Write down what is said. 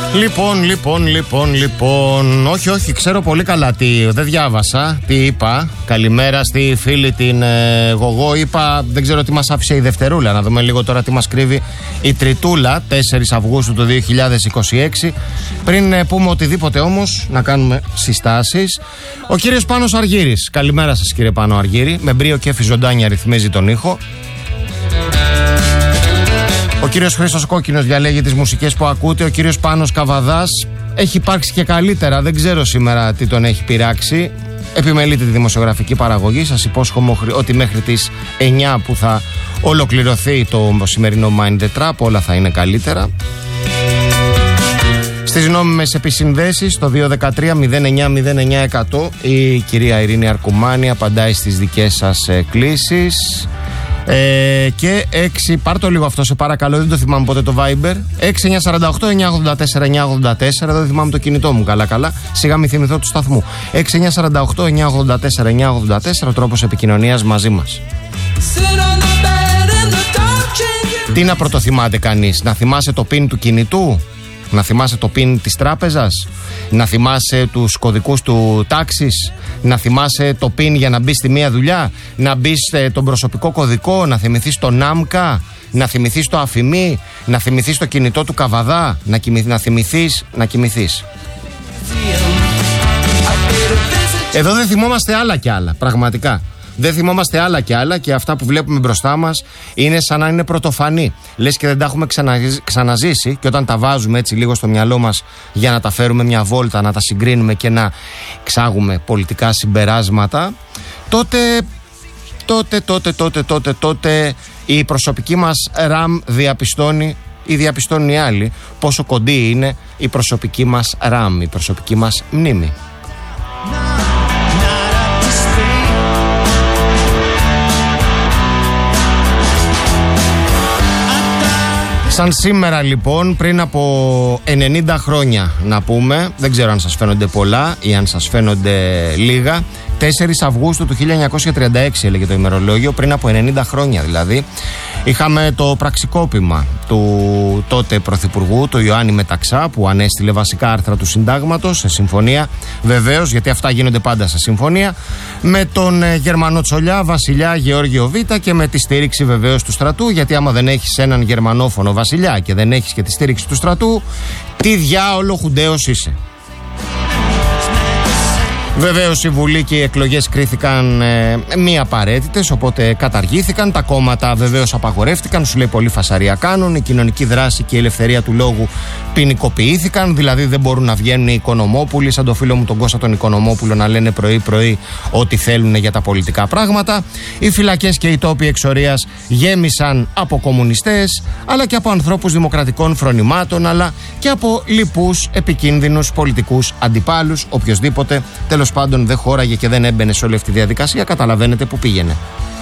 Λοιπόν. Όχι, ξέρω πολύ καλά τι. Δεν διάβασα τι είπα. Καλημέρα στη φίλη την Γογό. Είπα, δεν ξέρω τι μας άφησε η Δευτερούλα. Να δούμε λίγο τώρα τι μας κρύβει η Τριτούλα, 4 Αυγούστου του 2026. Πριν πούμε οτιδήποτε όμως, να κάνουμε συστάσεις. Ο κύριος Πάνος Αργύρης. Καλημέρα σας, κύριε Πάνο Αργύρη. Με μπρίο κέφι ζωντάνια ρυθμίζει τον ήχο. Ο κύριος Χρήστος Κόκκινος διαλέγει τις μουσικές που ακούτε. Ο κύριος Πάνος Καβαδάς έχει υπάρξει και καλύτερα. Δεν ξέρω σήμερα τι τον έχει πειράξει. Επιμελείται τη δημοσιογραφική παραγωγή. Σας υπόσχομαι ότι μέχρι τις 9 που θα ολοκληρωθεί το σημερινό Mind the Trap όλα θα είναι καλύτερα. Στις νόμιμες επισυνδέσεις στο 213-09-09-100 η κυρία Ειρήνη Αρκουμάνη απαντάει στις δικές σας κλήσεις. Και 6, πάρ' το λίγο αυτό σε παρακαλώ, δεν το θυμάμαι ποτέ το Viber. 6-948-984-984, δεν θυμάμαι το κινητό μου καλά. Σιγά μη θυμηθώ του σταθμού. 6-948-984-984, ο τρόπος επικοινωνίας μαζί μας. Τι να πρωτοθυμάται κανείς, να θυμάσαι το PIN του κινητού, να θυμάσαι το PIN της τράπεζας, να θυμάσαι τους κωδικούς του τάξης, να θυμάσαι το PIN για να μπεις στη μία δουλειά, να μπεις τον προσωπικό κωδικό, να θυμηθείς το ΝΑΜΚΑ, να θυμηθείς το αφημί, να θυμηθείς το κινητό του Καβαδά, να κοιμηθείς. Εδώ δεν θυμόμαστε άλλα κι άλλα, πραγματικά. Δεν θυμόμαστε άλλα και άλλα και αυτά που βλέπουμε μπροστά μας είναι σαν να είναι πρωτοφανή. Λες και δεν τα έχουμε ξαναζήσει και όταν τα βάζουμε έτσι λίγο στο μυαλό μας για να τα φέρουμε μια βόλτα, να τα συγκρίνουμε και να εξάγουμε πολιτικά συμπεράσματα, τότε η προσωπική μας RAM διαπιστώνει οι άλλοι πόσο κοντή είναι η προσωπική μας RAM, η προσωπική μας μνήμη. Σαν σήμερα λοιπόν, πριν από 90 χρόνια να πούμε, δεν ξέρω αν σας φαίνονται πολλά ή αν σας φαίνονται λίγα, 4 Αυγούστου του 1936 έλεγε το ημερολόγιο, πριν από 90 χρόνια δηλαδή, είχαμε το πραξικόπημα του τότε Πρωθυπουργού, του Ιωάννη Μεταξά, που ανέστειλε βασικά άρθρα του Συντάγματος σε συμφωνία, βεβαίως, γιατί αυτά γίνονται πάντα σε συμφωνία, με τον Γερμανό Τσολιά Βασιλιά Γεώργιο Β και με τη στήριξη βεβαίως του στρατού, γιατί άμα δεν έχεις έναν γερμανόφωνο βασιλιά και δεν έχεις και τη στήριξη του στρατού, τι διάολο χουντέος είσαι. Βεβαίως η Βουλή και οι εκλογές κρίθηκαν μη απαραίτητες, οπότε καταργήθηκαν. Τα κόμματα βεβαίως απαγορεύτηκαν, σου λέει πολύ φασαρία κάνουν. Η κοινωνική δράση και η ελευθερία του λόγου ποινικοποιήθηκαν. Δηλαδή δεν μπορούν να βγαίνουν οι οικονομόπουλοι, σαν το φίλο μου τον Κώστα τον Οικονομόπουλο, να λένε πρωί-πρωί ό,τι θέλουν για τα πολιτικά πράγματα. Οι φυλακές και οι τόποι εξορίας γέμισαν από κομμουνιστές, αλλά και από ανθρώπους δημοκρατικών φρονημάτων, αλλά και από λοιπούς επικίνδυνους πολιτικούς αντιπάλους. Οποιοσδήποτε τέλος πάντων δεν χώραγε και δεν έμπαινε σε όλη αυτή τη διαδικασία, καταλαβαίνετε που πήγαινε.